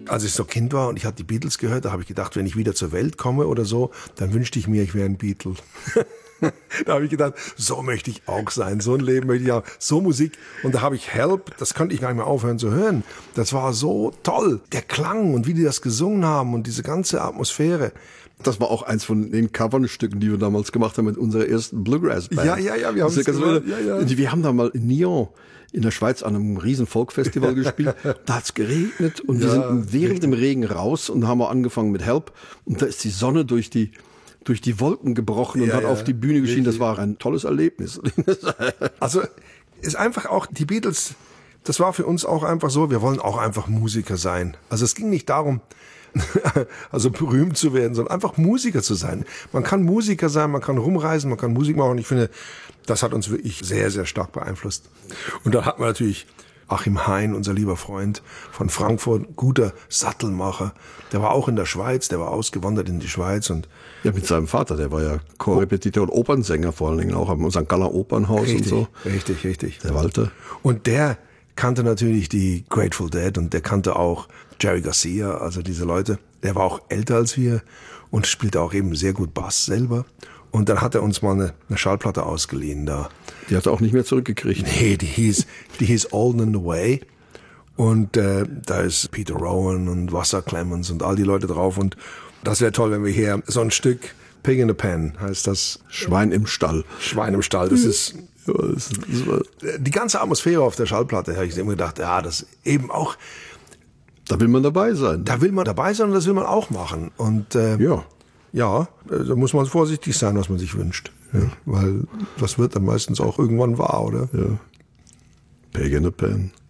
als ich so Kind war und ich habe die Beatles gehört, da habe ich gedacht, wenn ich wieder zur Welt komme oder so, dann wünschte ich mir, ich wäre ein Beatle. Da habe ich gedacht, so möchte ich auch sein, so ein Leben möchte ich auch, so Musik. Und da habe ich Help, das konnte ich gar nicht mehr aufhören zu hören. Das war so toll, der Klang und wie die das gesungen haben und diese ganze Atmosphäre. Das war auch eins von den Covernstücken, die wir damals gemacht haben mit unserer ersten Bluegrass-Band. Ja, wir haben es gemacht. Wir haben da mal in Nyon in der Schweiz an einem riesen Folkfestival gespielt. Da hat's geregnet und wir sind während dem Regen raus und haben angefangen mit Help. Und da ist die Sonne durch die Wolken gebrochen und hat auf die Bühne geschienen. Das war ein tolles Erlebnis. Also ist einfach auch die Beatles, das war für uns auch einfach so, wir wollen auch einfach Musiker sein. Also es ging nicht darum, also berühmt zu werden, sondern einfach Musiker zu sein. Man kann Musiker sein, man kann rumreisen, man kann Musik machen. Und ich finde, das hat uns wirklich sehr, sehr stark beeinflusst. Und dann hatten wir natürlich Achim Hein, unser lieber Freund von Frankfurt, guter Sattelmacher. Der war auch in der Schweiz, der war ausgewandert in die Schweiz. Und ja, mit seinem Vater, der war ja Chorrepetitor und Opernsänger vor allen Dingen, auch am St. Galler Opernhaus richtig, und so. Richtig. Der Walter. Und der kannte natürlich die Grateful Dead und der kannte auch Jerry Garcia, also diese Leute. Der war auch älter als wir und spielte auch eben sehr gut Bass selber. Und dann hat er uns mal eine Schallplatte ausgeliehen da. Die hat er auch nicht mehr zurückgekriegt. Nee, die hieß All in the Way. Und da ist Peter Rowan und Wasser Clemens und all die Leute drauf. Und das wäre toll, wenn wir hier so ein Stück Pig in the Pen heißt das. Schwein im Stall. Schwein im Stall, das ist... Die ganze Atmosphäre auf der Schallplatte, habe ich immer gedacht, ja, das eben auch... Da will man dabei sein. Da will man dabei sein und das will man auch machen. Und ja, da muss man vorsichtig sein, was man sich wünscht. Ja, weil das wird dann meistens auch irgendwann wahr, oder? Ja. Pig in the Pen.